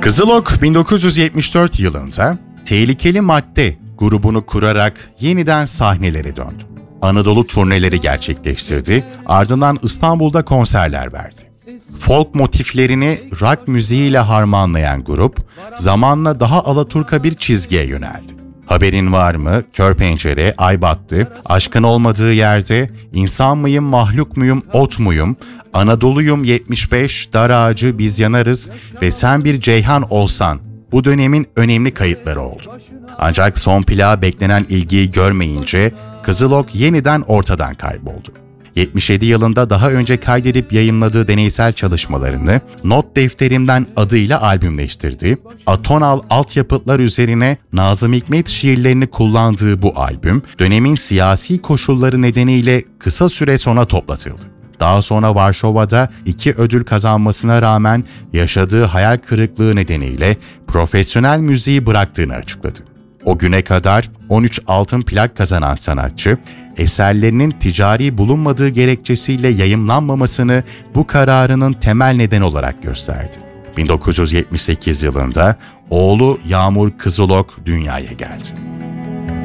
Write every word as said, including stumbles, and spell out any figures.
Kızılok bin dokuz yüz yetmiş dört yılında Tehlikeli Madde grubunu kurarak yeniden sahnelere döndü. Anadolu turneleri gerçekleştirdi, ardından İstanbul'da konserler verdi. Folk motiflerini rock müziğiyle harmanlayan grup, zamanla daha alaturka bir çizgiye yöneldi. Haberin Var mı, Kör Pencere, Ay Battı, Aşkın Olmadığı Yerde, İnsan Mıyım, Mahluk Muyum, Ot Muyum, Anadolu'yum yetmiş beş, Dar Ağacı, Biz Yanarız ve Sen Bir Ceyhan Olsan bu dönemin önemli kayıtları oldu. Ancak son plağa beklenen ilgiyi görmeyince Kızılok yeniden ortadan kayboldu. yetmiş yedi yılında daha önce kaydedip yayımladığı deneysel çalışmalarını Not Defterimden adıyla albümleştirdi. Atonal altyapıtlar üzerine Nazım Hikmet şiirlerini kullandığı bu albüm, dönemin siyasi koşulları nedeniyle kısa süre sonra toplatıldı. Daha sonra Varşova'da iki ödül kazanmasına rağmen yaşadığı hayal kırıklığı nedeniyle profesyonel müziği bıraktığını açıkladı. O güne kadar on üç altın plak kazanan sanatçı, eserlerinin ticari bulunmadığı gerekçesiyle yayımlanmamasını bu kararının temel nedeni olarak gösterdi. bin dokuz yüz yetmiş sekiz yılında oğlu Yağmur Kızılok dünyaya geldi.